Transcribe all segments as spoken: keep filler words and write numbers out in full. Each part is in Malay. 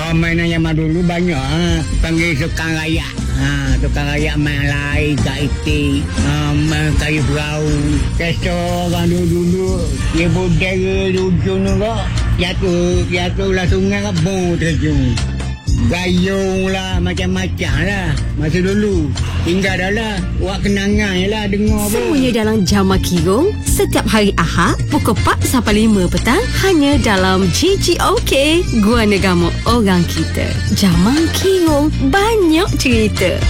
Oh, mainan zaman dulu banyak. Ha. Panggil tukang raya. Ha, tukang raya main lai, kak iti, um, kayu perahu. Keso orang dulu-dulu, dia budaya di ujung tu kok. Jatuh, jatuh lah sungai ke bong terjun. Gayung lah, macam-macam lah. Masa dulu, tinggal dah lah. Buat kenangan je lah, dengar pun. Semuanya dalam Jamak Kirong. Setiap hari Ahad, pukul empat sampai lima petang. Hanya dalam G G O K, Gua Negama Orang Kita. Jamak Kirong, banyak cerita.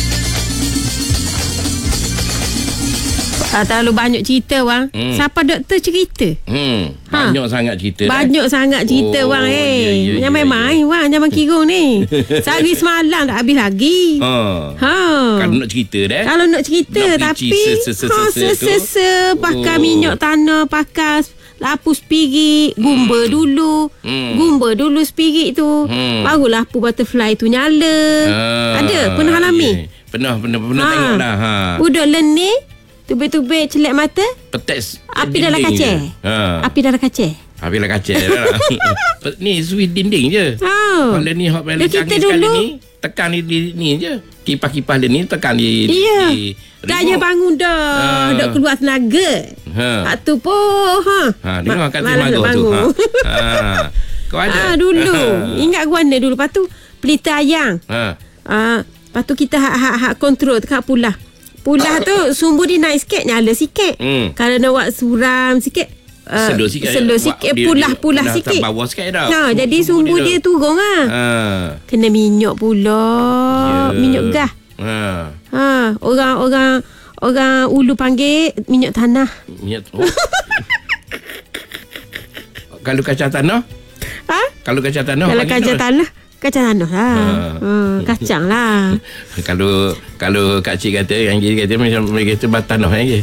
Ah, terlalu banyak cerita bang. Hmm. Siapa doktor cerita? Hmm. Banyak ha. sangat cerita. Banyak dah. sangat cerita oh, bang. Eh, yeah, yeah, jangan yeah, main-main yeah. bang. Zaman Kirong ni. Sehari semalam tak habis lagi. Ha. ha. Kalau nak cerita dah. Kalau nak cerita nak tapi se-se-se pakai oh. minyak tanah, pakai lampu spirit, gumba hmm. dulu. Hmm. Gumba dulu spirit tu. Hmm. Baru lampu butterfly tu nyala. Ha. Ada? Pernah alami? Yeah. Pernah, pernah, pernah ha. tengok dah. Ha. Budak learning. Tubik-tubik celak mata. Petek api dalam kaca. Ha. Api dalam kaca. Api dalam kaca. Ni switch dinding je. Oh. Kalau ni hot paling canggih sekali ni, tekan ni, ni, ni je. Kipas-kipas dia ni tekan di. Iya. Di dah je bangun dah. Ha. Dah keluar tenaga. Ha. Hak tu pun ha. Ha, dengar kat Timago tu. Ha. ha. Kau ada? Ah dulu. Ingat gua anda dulu. Lepas tu pelita ayam. Ha. Ah, lepas tu kita hak-hak hak kontrol dekat pulah. Pulah tu sumbu dia naik sikit, nyala sikit. Hmm. Kalau nak buat suram sikit, uh, selur sikit, selur sikit pulah-pulah sikit. Bawah sikit dah. Ha, jadi sumbu dia, dia turun ah. Ha. Kena minyak pula. Yeah. Minyak gas. Ha. Ha, orang-orang orang ulu panggil minyak tanah. Minyak oh. Kalau kacang tanah? Ha? Kalau kacang tanah. Kalau kacang tanah kacang tanah lah. Ha. Ha, kacang lah. Kalau kalau Kak Cik kata, yang dia kata macam mereka kata batanah lagi.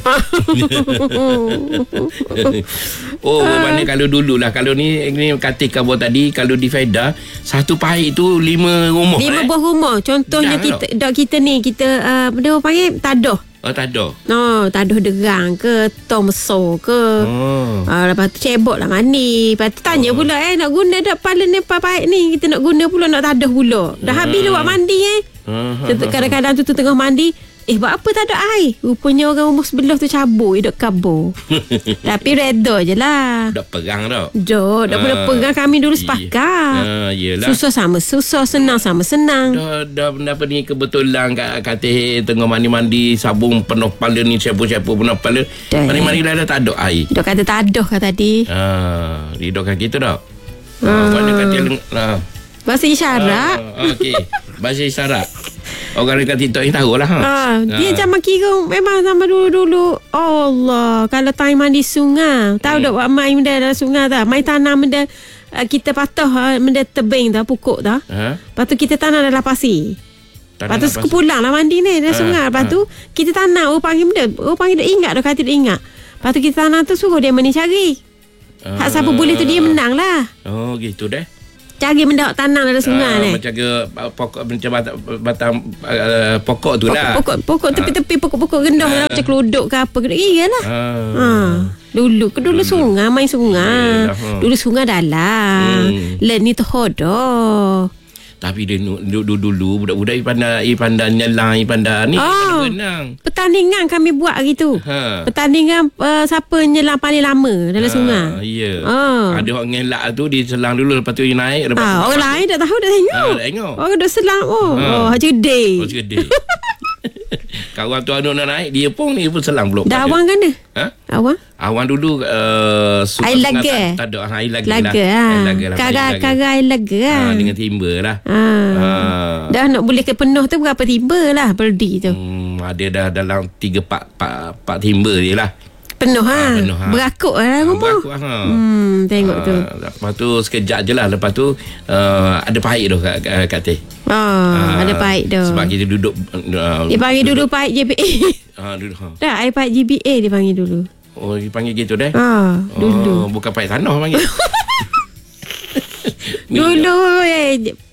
Oh, ha. Mana kalau dulu lah. Kalau ni ni kata kabur tadi, kalau di Faedah, satu paik tu lima rumah. Lima eh? buah rumah. Contohnya dah kita dok kita ni, kita uh, dia panggil tadah. Oh, tadah. Oh, tadah derang ke, tong besar ke. Oh. Uh, lepas tu cebok lah mandi. Lepas tu tanya oh. pula eh, nak guna tak pala ni paik ni. Kita nak guna pula, nak tadah pula. Dah uh. habis dah buat mandi eh. Uh. Kadang-kadang tu, tu tengah mandi. Eh, buat apa tak ada air? Rupanya orang rumah sebelah tu cabur, duk kabur. Tapi reda je lah. Dak perang dah. Dak, dak uh. perang kami dulu sepakat. Uh, yelah. Susah sama susah, senang sama senang. Dah, dah apa ni kebetulan kat katil tengah mandi-mandi, sabung penuh kepala ni, siapa-siapa penuh kepala. Mandi-mandi dah ada tak ada air. Dok kata tak ada kah tadi? Ah, uh, didokkan kita dah. Ah, uh. mana katil ah. Bahasa isyarat. Uh, okey. Bahasa isyarat. Orang dekat TikTok ni tahulah. Ha. Ha, dia ha. Zaman Kirong memang sama dulu-dulu. Allah, kalau time mandi sungai, tahu hmm. tak buat main benda dalam sungai tak? Main tanam benda uh, kita patah benda tebing dah, pokok dah. Ha? Lepas tu kita tanam dalam pasir. Tanam lepas tu suka pulang lah mandi ni dalam ha. sungai. Lepas ha. tu kita tanam, orang panggil benda, orang panggil dia ingat dah, kata dia ingat. Lepas tu kita tanam tu suruh dia mani cari. Ha. Hak siapa boleh tu dia menang lah. Oh, gitu deh. Cari benda tanam dalam sungai ni. Uh, macam ke pokok, macam batang, batang uh, pokok tu lah. Pokok, pokok tepi-tepi, pokok-pokok rendah uh, lah, macam keluduk ke apa ke. Iyalah. Uh, ha. Dulu ke dulu, dulu sungai, main sungai. Iyalah, uh. Dulu sungai dalam. Hmm. Lain ni tu hodoh. Tapi dia dulu-dulu budak-budak pandai pandai nyelang, pandai ni oh, pertandingan kami buat hari tu. Ha. Pertandingan uh, siapa nyelang paling lama dalam ha, sungai. Ya. Oh. Ada orang ngelak tu dia selang dulu, lepas tu dia naik, lepas ha, tu orang lain dah tahu dah tengok. Ha, dah tengok. Orang dah selang oh. Ha. Oh, gede. Oh, gede. Kawan tu anak nak naik, dia pun ni pun selang belum. Dah awang kan dia? Ha? Awang? Awang dulu uh, air laga. Tak ada air laga. Laga lah. Kara-kara air laga lah. Ha, dengan timba lah. Ha. Ha. Dah nak boleh ke penuh tu berapa timba lah berdi tu? Hmm, ada dah dalam tiga pak pak pak timba je lah. Penuh ha. ha. Penuh ha. Berakuk lah rumah. Berakuk ha. Hmm, tengok ha. tu. Lepas tu sekejap je lah. Lepas tu uh, ada pahit tu kat, kat teh. Oh, ha. Ada pahit tu. Sebab kita duduk. Uh, dia panggil duduk, dulu pahit J B A. Ha, duduk. Ha. Dah, air pahit J B A dia panggil dulu. Oh, dia panggil gitu deh. Ha, dulu. Oh, bukan pahit tanah panggil. Dulu eh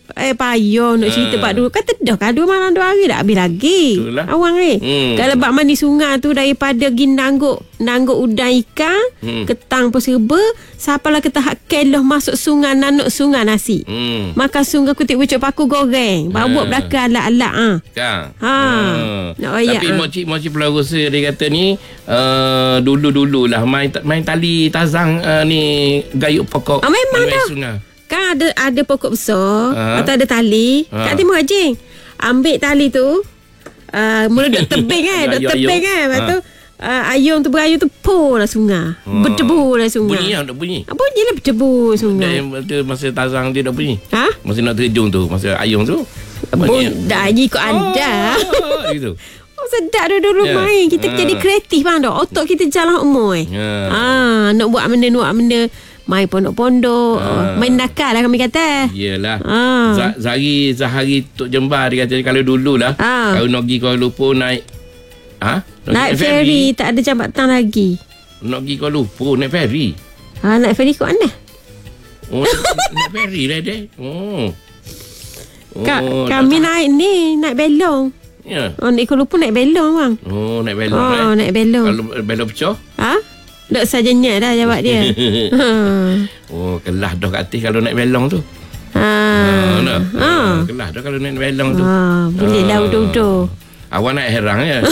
Eh payah nak cerita Ah. bab dulu. Kata dah kan dua malam dua hari dah habis lagi. Itulah. Awang ni. Hmm. Kalau bab mandi sungai tu daripada pergi nangguk nangguk udang ikan, Hmm. ketang pun serba, sapalah kita hak keloh masuk sungai nanuk sungai nasi. Hmm. Makan sungai kutik pucuk paku goreng. Bawa Ah. belakang alat-alat ah. Kan? Ha. Nak royak, Tapi ah. moci moci Pulau Rosa dia kata ni uh, dulu-dulu lah main main tali tazang uh, ni gayuk pokok. Ah, memang main dah. sungai. Kan ada ada pokok besar Ha? atau ada tali Ha. kat timur Hajing. Ambil tali tu uh, mula duk tebing kan, duk Ayung-ayung. tebing kan. Lepas Ha. tu uh, ayung tu berayun tu pur lah sungai. Berdebu lah sungai. Bunyi lah tak bunyi. Ah, bunyi lah berdebu sungai. Dan tu masa tazang dia dah bunyi. Ha? Masa nak terjun tu, masa ayung tu. Bun, dah ikut anda. Oh, gitu. Oh, sedap dulu-dulu Ya. main. Kita Ha. jadi kreatif bang dah. Otak kita jalan umur. Ya. Ah, nak buat benda, nak buat benda. Main pondok-pondok. Ha. Main nakal lah kami kata. Yelah. Ah. Z- Zahari Zahari Tok Jembar dia kata kalau dulu lah. Ah. Kalau nak pergi Kuala Lumpur naik ha? Naik ferry, tak ada jambatan lagi. Nak pergi Kuala Lumpur naik ferry. Ha, naik ferry kat mana? Oh, naik, naik ferry lah dia. Oh. Oh, Ka, tak kami tahu. naik ni, naik belong. Ya. Oh, naik Kuala Lumpur naik belong bang. Oh, naik belong Oh, eh. naik belong. Kalau belong pecah. Ha? Dok sajanya dah jawab dia. ha. Oh, kelah dah kat atas kalau naik belong tu. Ha. Ha, dah. Ha. Ha, kelah dah kalau naik belong tu. Ha, boleh lah Ah. udah-udah. Awak naik herang ya.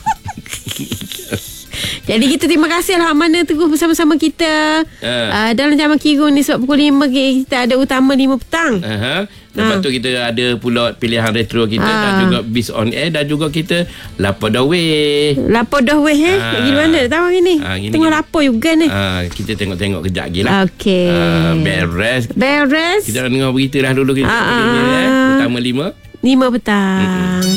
Jadi kita terima kasih lah mana terus bersama-sama kita Ah. uh, dalam zaman Kirun ni sebab pukul lima kita ada utama lima petang. Aha. Lepas Ha. tu kita ada pula pilihan retro kita Ha. dan juga Bis on Air dan juga kita Lapar Daweh. Lapor dah weh eh. Ah. Pergi mana tahu hari ni? Ah, gini, Tengok gini. lapor juga ni. Ah, kita tengok-tengok kejap lagi lah. Okey. Ah, beres. Beres. Kita nak dengar berita dah dulu kita. Ah, ah, eh. ah. Utama lima. Lima petang.